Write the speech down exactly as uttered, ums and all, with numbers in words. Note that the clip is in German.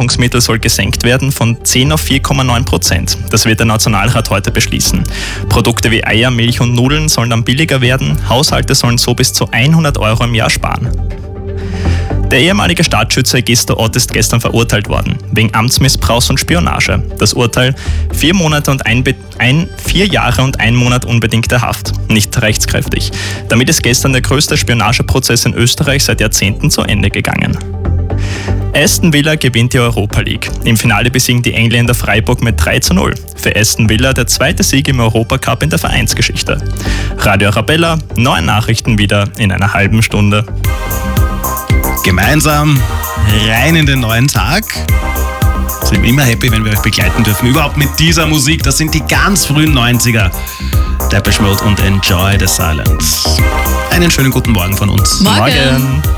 Nahrungsergänzungsmittel soll gesenkt werden von zehn auf vier Komma neun Prozent. Das wird der Nationalrat heute beschließen. Produkte wie Eier, Milch und Nudeln sollen dann billiger werden. Haushalte sollen so bis zu hundert Euro im Jahr sparen. Der ehemalige Staatsschütze Egisto Ott ist gestern verurteilt worden, wegen Amtsmissbrauchs und Spionage. Das Urteil: vier Monate und ein, Be- ein vier Jahre und ein Monat unbedingte Haft. Nicht rechtskräftig. Damit ist gestern der größte Spionageprozess in Österreich seit Jahrzehnten zu Ende gegangen. Aston Villa gewinnt die Europa League. Im Finale besiegen die Engländer Freiburg mit drei zu null. Für Aston Villa der zweite Sieg im Europacup in der Vereinsgeschichte. Radio Arabella, neue Nachrichten wieder in einer halben Stunde. Gemeinsam rein in den neuen Tag. Sind immer happy, wenn wir euch begleiten dürfen. Überhaupt mit dieser Musik. Das sind die ganz frühen neunziger. Depeche Mode und Enjoy the Silence. Einen schönen guten Morgen von uns. Morgen. Morgen.